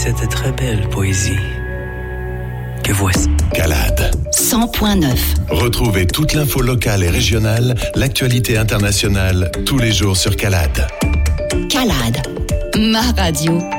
cette très belle poésie que voici. Calade 100.9. Retrouvez toute l'info locale et régionale, l'actualité internationale, tous les jours sur Calade. Calade, ma radio.